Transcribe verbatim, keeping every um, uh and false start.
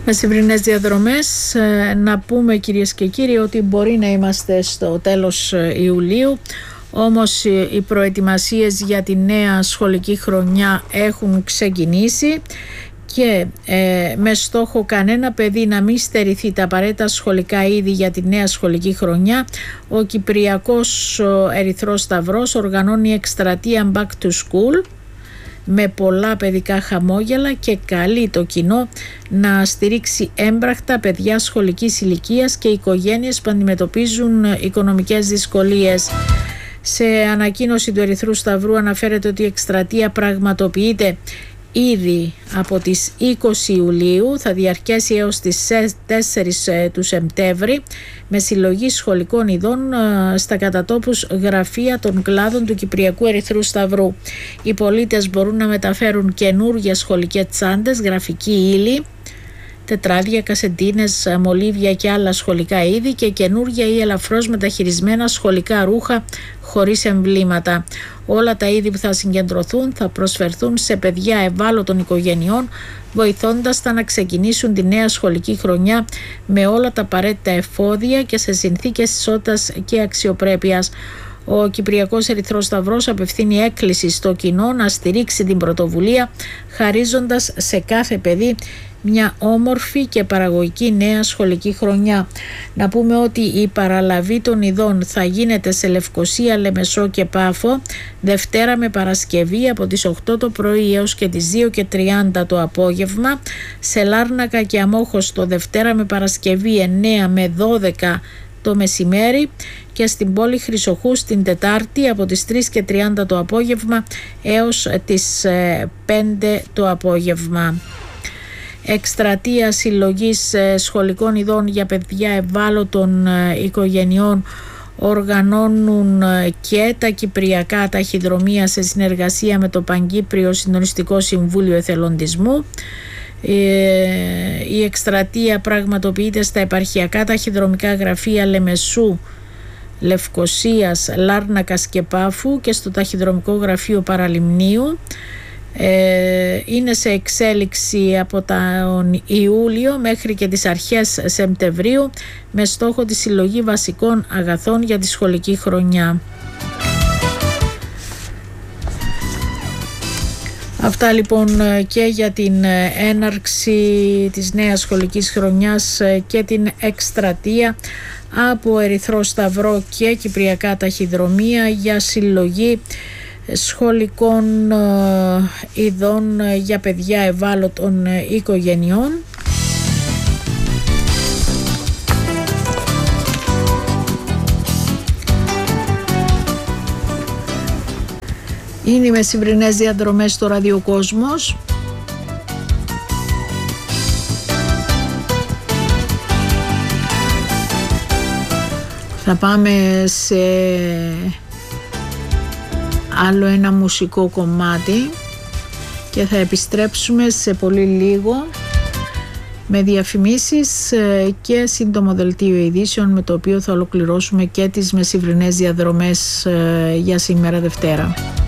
Μεσημβρινές διαδρομές. Να πούμε, κυρίες και κύριοι, ότι μπορεί να είμαστε στο τέλος Ιουλίου, όμως οι προετοιμασίες για τη νέα σχολική χρονιά έχουν ξεκινήσει και ε, με στόχο κανένα παιδί να μην στερηθεί τα απαραίτητα σχολικά είδη για τη νέα σχολική χρονιά, ο Κυπριακός Ερυθρός Σταυρός οργανώνει εκστρατεία Back to School με πολλά παιδικά χαμόγελα και καλεί το κοινό να στηρίξει έμπρακτα παιδιά σχολικής ηλικίας και οικογένειες που αντιμετωπίζουν οικονομικές δυσκολίες. Σε ανακοίνωση του Ερυθρού Σταυρού αναφέρεται ότι η εκστρατεία πραγματοποιείται ήδη από τις είκοσι Ιουλίου, θα διαρκέσει έως τις τέσσερις του Σεπτέμβρη με συλλογή σχολικών ειδών στα κατατόπους γραφεία των κλάδων του Κυπριακού Ερυθρού Σταυρού. Οι πολίτες μπορούν να μεταφέρουν καινούργιες σχολικές τσάντες, γραφική ύλη, τετράδια, κασετίνες, μολύβια και άλλα σχολικά είδη και καινούργια ή ελαφρώς μεταχειρισμένα σχολικά ρούχα χωρίς εμβλήματα. Όλα τα είδη που θα συγκεντρωθούν θα προσφερθούν σε παιδιά ευάλωτων οικογενειών, βοηθώντας τα να ξεκινήσουν τη νέα σχολική χρονιά με όλα τα απαραίτητα εφόδια και σε συνθήκες ισότητας και αξιοπρέπειας. Ο Κυπριακός Ερυθρός Σταυρός απευθύνει έκκληση στο κοινό να στηρίξει την πρωτοβουλία, χαρίζοντας σε κάθε παιδί μια όμορφη και παραγωγική νέα σχολική χρονιά. Να πούμε ότι η παραλαβή των ειδών θα γίνεται σε Λευκοσία, Λεμεσό και Πάφο Δευτέρα με Παρασκευή από τις οκτώ το πρωί έως και τις δύο και τριάντα το απόγευμα, σε Λάρνακα και Αμόχωστο Δευτέρα με Παρασκευή εννέα με δώδεκα το μεσημέρι και στην πόλη Χρυσοχού στην Τετάρτη από τις τρεις και τριάντα το απόγευμα έως τις πέντε το απόγευμα. Εκστρατεία συλλογής σχολικών ειδών για παιδιά ευάλωτων οικογενειών οργανώνουν και τα Κυπριακά Ταχυδρομεία σε συνεργασία με το Παγκύπριο Συντονιστικό Συμβούλιο Εθελοντισμού. Η εκστρατεία πραγματοποιείται στα επαρχιακά ταχυδρομικά γραφεία Λεμεσού, Λευκοσίας, Λάρνακας και Πάφου και στο ταχυδρομικό γραφείο Παραλιμνίου. Είναι σε εξέλιξη από τον Ιούλιο μέχρι και τις αρχές Σεπτεμβρίου με στόχο τη συλλογή βασικών αγαθών για τη σχολική χρονιά. Αυτά λοιπόν και για την έναρξη της νέας σχολικής χρονιάς και την εκστρατεία από Ερυθρό Σταυρό και Κυπριακά Ταχυδρομεία για συλλογή σχολικών ειδών για παιδιά ευάλωτων οικογενειών. Είναι οι μεσημβρινές διαδρομές στο Ραδιοκόσμος. Θα πάμε σε άλλο ένα μουσικό κομμάτι και θα επιστρέψουμε σε πολύ λίγο με διαφημίσεις και σύντομο δελτίο ειδήσεων, με το οποίο θα ολοκληρώσουμε και τις μεσημβρινές διαδρομές για σήμερα Δευτέρα.